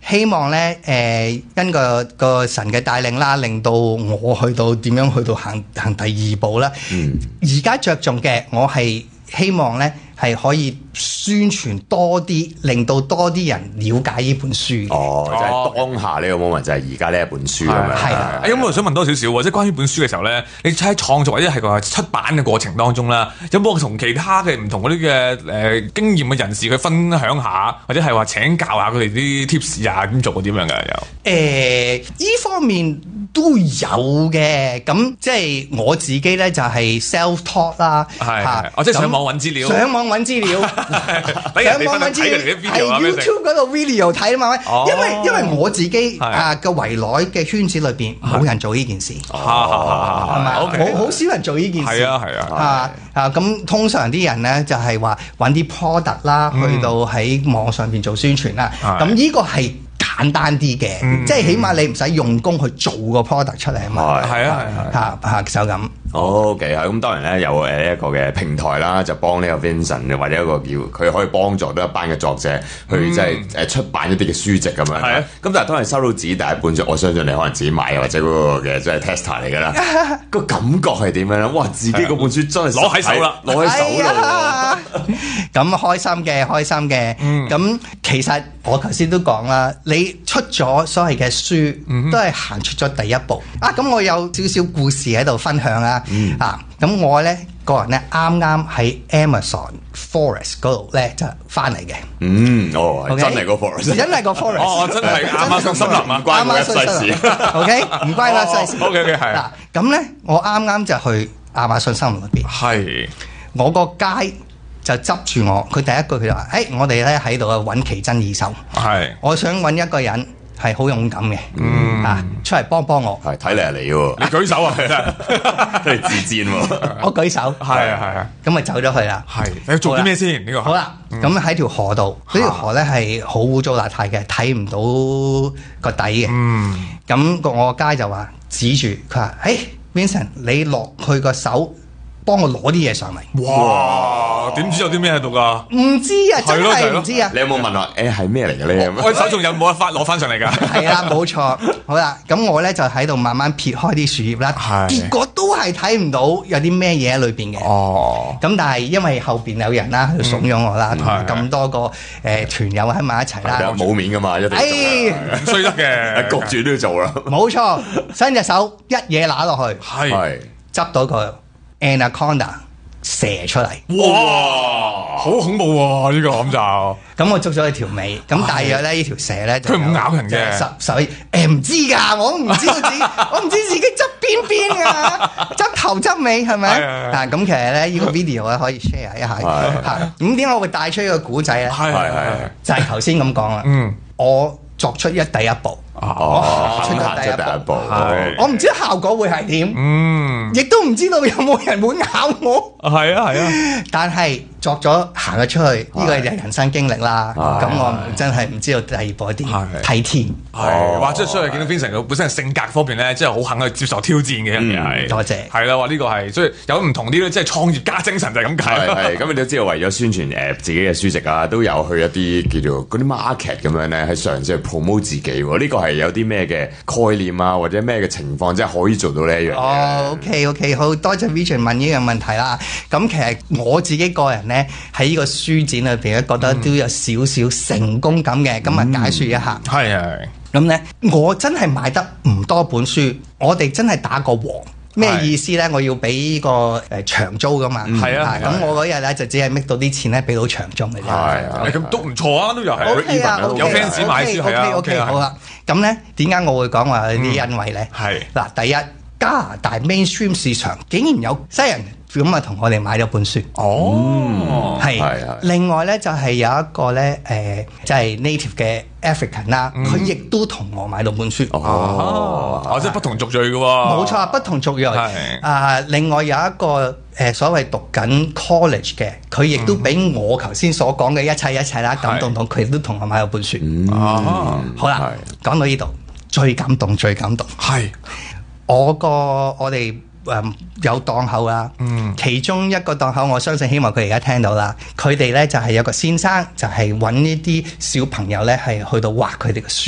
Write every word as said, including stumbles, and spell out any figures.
希望咧誒、呃，因個個神嘅帶領啦，令到我去到點樣去到行行第二步啦。而家着重嘅，我係希望咧係可以宣傳多啲，令到多啲人了解呢本書嘅。 哦，就係、是、當下呢個 moment 就係而家呢一本書咁樣。 係啊， 咁我想問多少少喎，即係關於本書嘅時候咧，你喺創作或者係個出版嘅過程當中啦，有冇同其他嘅唔同嗰啲嘅誒經驗嘅人士去分享下，或者係話請教下佢哋啲 tips 啊，點做嗰啲咁樣嘅有？ 誒，依方面都有嘅，咁即係我自己咧就係 self taught 啦， 係係，我即係上網揾資料， 上網揾資料， 上網揾資料， 喺 YouTube 嗰度 video 睇啊嘛，因為因為我自己啊個圍內嘅圈子裏邊冇人做呢件事，係咪？好好少人做呢件事， 係啊係啊， 啊啊咁通常啲人咧就係話揾啲 product 啦，去到喺網上邊做宣傳啦，咁呢個係簡單啲嘅，嗯、即係起碼你唔使用功去做個 product 出嚟啊嘛。係啊係啊，嚇嚇就咁。 O K 啊，咁當然咧有誒呢一個嘅平台啦，就幫呢個 Vincent 或者一個叫佢可以幫助到一班嘅作者去即係誒出版一啲嘅書籍咁樣。係啊，咁但係當係收到自己第一本書，我相信你可能自己買或者嗰個嘅即係 tester 嚟㗎啦。個感覺係點樣咧？哇！自己嗰本書真係攞喺手啦， 攞喺手啦。 咁開心嘅，開心嘅。咁、嗯、其實我頭先都講啦，你出咗所謂嘅書，嗯、都係行出咗第一步。啊，咁我有少少故事喺度分享啦。嗯、啊，咁我咧個人咧啱啱喺 Amazon Forest 嗰度咧就翻嚟嘅。嗯， 哦，okay? 真係個 Forest， 真係個 Forest。 哦，真係亞馬遜森林啊， 關我一世事。 OK， 唔關我一世事。 OK，OK， 係。 嗱，咁咧我啱啱就去亞馬遜森林裏邊。 係。我個街就執住我，佢第一句佢就話：誒、欸，我哋咧喺度啊揾奇珍異獸。係。我想揾一個人。係好勇敢嘅，嗯啊，出嚟幫幫我。 係睇嚟係你喎， 你舉手啊，真係自薦喎。 我舉手， 係啊係啊， 咁咪走咗去啦。 係，你做啲咩先？呢個好啦，咁喺條河度，呢條河咧係好污糟邋遢嘅，睇唔到個底嘅。嗯，咁個我個街就話指住佢話：誒 Vincent，你落去個手。幫我攞啲嘢上嚟。 哇！點知有啲咩喺度㗎？ 唔知啊，真係唔知啊。 你有冇問我？誒係咩嚟嘅咧？ 我手仲有冇得翻攞翻上嚟㗎？ 係啦，冇錯。好啦，咁我咧就喺度慢慢撇開啲樹葉啦。結果都係睇唔到有啲咩嘢喺裏邊嘅。哦。咁但係因為後邊有人啦，去慫恿我啦，同咁多個誒團友喺埋一齊啦。 冇面㗎嘛，一定。 誒， 唔衰得嘅， 焗住都要做啦。 冇錯，伸隻手一嘢揦落去， 係執到個 Anaconda 射出嚟， 哇！好恐怖喎！呢個咁就咁我捉咗佢條尾，咁大約咧呢條蛇咧， 佢唔咬人嘅， 十十誒唔知㗎，我唔知道自己，我唔知自己執邊邊啊，執頭執尾係咪？啊咁其實咧呢個 video 咧可以 share 一下，係咁點解我會帶出呢個古仔咧？係係係，就係頭先咁講啦。嗯，我作出一第一步。 哦，出咗第一步， 我唔知效果會係點，嗯，亦都唔知道有冇人會咬我，係啊係啊，但係作咗行咗出去，呢個就係人生經歷啦。咁我真係唔知道第二步點睇天， 係哇！即係所以見到 Vincent 佢本身係性格方面咧，即係好肯去接受挑戰嘅人係， 多謝， 係啦，話呢個係所以有唔同啲咧，即係創業家精神就係咁解。 係咁你都知道為咗宣傳誒自己嘅書籍啊，都有去一啲叫做嗰啲 market 咁樣咧，係嘗試去 promote 自己。呢個係有啲咩嘅概念啊，或者咩嘅情況，即係可以做到呢一樣嘢。 哦，OK OK，好多謝 Vincent 問呢樣問題啦。咁其實我自己個人咧喺呢個書展裏邊咧，覺得都有少少成功感嘅。咁啊、嗯，解説一下。係係、嗯。咁咧，我真係賣得唔多本書，我哋真係打過王。咩意思咧？我要俾個誒長租噶嘛，係啊。咁我嗰日咧就只係搣到啲錢咧，俾到長租嘅啫。係啊，咁都唔錯啊，都有。O K 啊，有 fans 買書係啊。O K，好啦。咁咧點解我會講話有啲恩惠咧？係嗱，第一加拿大 mainstream 市場竟然有西人咁啊，同我哋買咗本書。哦，係。另外咧就係有一個咧誒，就係 native 嘅 African 啦，佢亦都同我買到本書。 哦，哦，即係不同族裔嘅喎。冇錯，不同族裔。係啊，另外有一個誒所謂讀緊 college 嘅，佢亦都俾我頭先所講嘅一切一切啦感動到，佢亦都同我買咗本書。哦，好啦，講到呢度最感動，最感動係我個我哋。誒、嗯、有檔口啦，嗯、其中一個檔口我相信希望佢而家聽到啦，佢哋咧就係、是、有個先生就係揾呢啲小朋友咧係去到畫佢哋嘅書。